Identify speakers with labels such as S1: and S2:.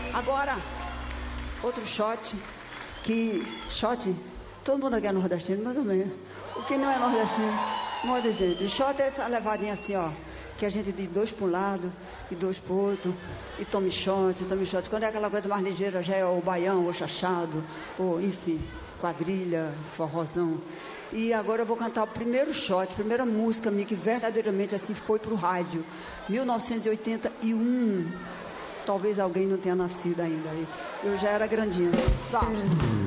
S1: Agora, outro shot, shot, todo mundo aqui é nordestino, mais ou menos. O que não é nordestino, muita gente. O shot é essa levadinha assim, ó, que a gente diz 2 para um lado e 2 para o outro, e tome shot. Quando é aquela coisa mais ligeira, já é o baião, o chachado, ou enfim, quadrilha, forrozão. E agora eu vou cantar o primeiro shot, a primeira música minha que verdadeiramente assim foi pro rádio, 1981. Talvez alguém não tenha nascido ainda aí. Eu já era grandinha. Vá.